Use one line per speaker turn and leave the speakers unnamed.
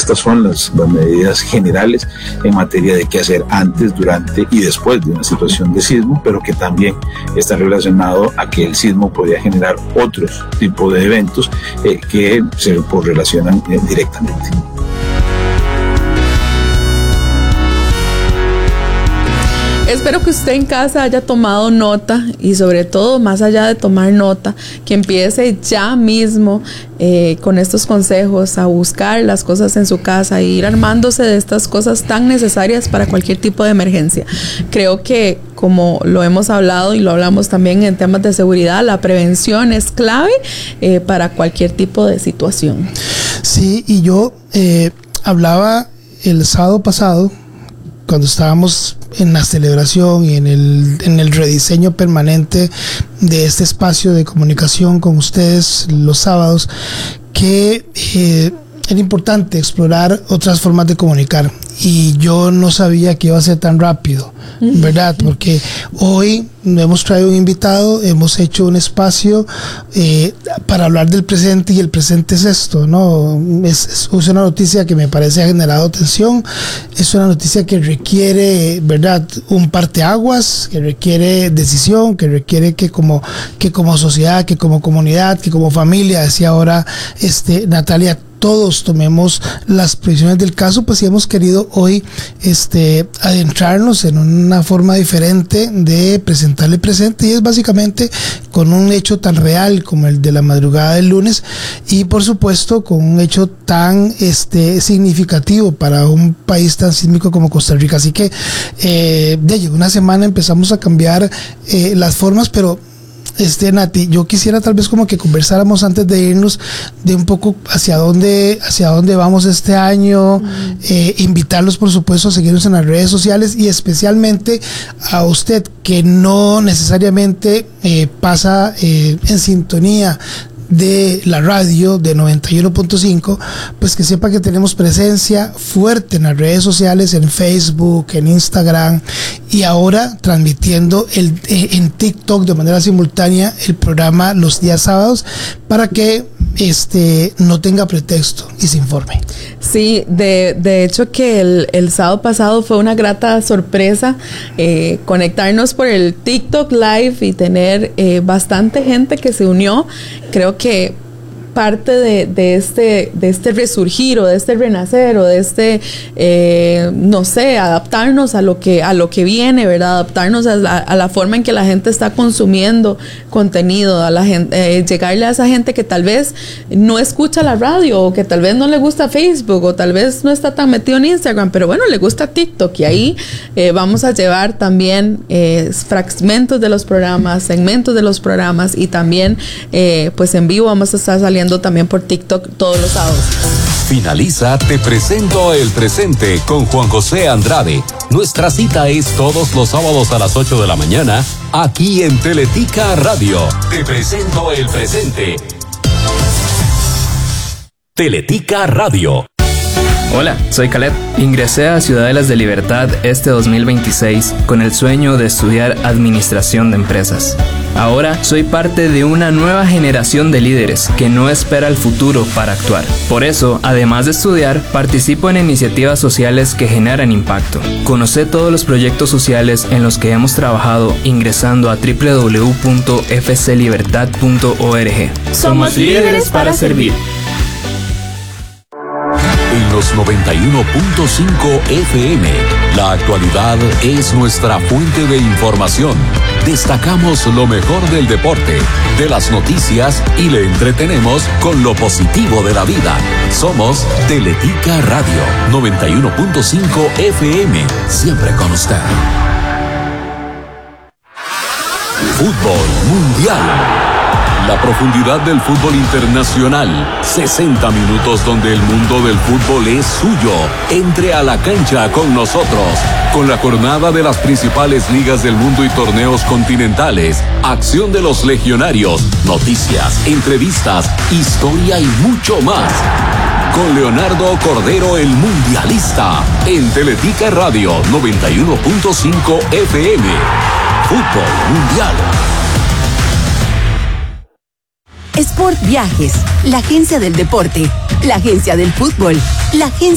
estas son las medidas generales en materia de qué hacer antes, durante y después de una situación de sismo, pero que también está relacionado a que el sismo podría generar otros tipos de eventos que se correlacionan directamente.
Espero que usted en casa haya tomado nota y sobre todo, más allá de tomar nota, que empiece ya mismo con estos consejos a buscar las cosas en su casa e ir armándose de estas cosas tan necesarias para cualquier tipo de emergencia. Creo que, como lo hemos hablado y lo hablamos también en temas de seguridad, la prevención es clave para cualquier tipo de situación.
Sí, y yo hablaba el sábado pasado, cuando estábamos en la celebración y en el rediseño permanente de este espacio de comunicación con ustedes los sábados, que era importante explorar otras formas de comunicar, y yo no sabía que iba a ser tan rápido, ¿verdad? Porque hoy hemos traído un invitado, hemos hecho un espacio para hablar del presente, y el presente es esto, ¿no? Es una noticia que me parece ha generado tensión, es una noticia que requiere, ¿verdad?, un parteaguas, que requiere decisión, que requiere que como sociedad, que como comunidad, que como familia, decía ahora Natalia, todos tomemos las previsiones del caso, pues sí hemos querido hoy adentrarnos en una forma diferente de presentar el presente, y es básicamente con un hecho tan real como el de la madrugada del lunes, y por supuesto con un hecho tan significativo para un país tan sísmico como Costa Rica. Así que de una semana empezamos a cambiar las formas, pero Nati, yo quisiera tal vez como que conversáramos antes de irnos de un poco hacia dónde vamos este año, invitarlos por supuesto a seguirnos en las redes sociales, y especialmente a usted que no necesariamente pasa en sintonía de la radio de 91.5, pues que sepa que tenemos presencia fuerte en las redes sociales, en Facebook, en Instagram, y ahora transmitiendo en TikTok de manera simultánea el programa los días sábados, para que no tenga pretexto y se informe.
Sí, de hecho que el sábado pasado fue una grata sorpresa conectarnos por el TikTok Live y tener bastante gente que se unió. Creo que parte de este resurgir, o de este renacer, o de adaptarnos a lo que viene, ¿verdad? Adaptarnos a la forma en que la gente está consumiendo contenido, a la gente, llegarle a esa gente que tal vez no escucha la radio, o que tal vez no le gusta Facebook, o tal vez no está tan metido en Instagram, pero bueno, le gusta TikTok, y ahí vamos a llevar también fragmentos de los programas, segmentos de los programas, y también pues en vivo vamos a estar saliendo también por TikTok todos los sábados.
Finaliza Te Presento el Presente con Juan José Andrade. Nuestra cita es todos los sábados a las 8 de la mañana, aquí en Teletica Radio. Te Presento el Presente. Teletica Radio.
Hola, soy Caleb. Ingresé a Ciudadelas de Libertad este 2026 con el sueño de estudiar Administración de Empresas. Ahora soy parte de una nueva generación de líderes que no espera el futuro para actuar. Por eso, además de estudiar, participo en iniciativas sociales que generan impacto. Conoce todos los proyectos sociales en los que hemos trabajado ingresando a www.fclibertad.org. Somos líderes para servir.
En los 91.5 FM, la actualidad es nuestra fuente de información. Destacamos lo mejor del deporte, de las noticias, y le entretenemos con lo positivo de la vida. Somos Teletica Radio 91.5 FM, siempre con usted. Fútbol Mundial. La profundidad del fútbol internacional. 60 minutos donde el mundo del fútbol es suyo. Entre a la cancha con nosotros. Con la jornada de las principales ligas del mundo y torneos continentales. Acción de los legionarios. Noticias, entrevistas, historia y mucho más. Con Leonardo Cordero, el mundialista. En Teletica Radio 91.5 FM. Fútbol Mundial.
Sport Viajes, la agencia del deporte, la agencia del fútbol, la agencia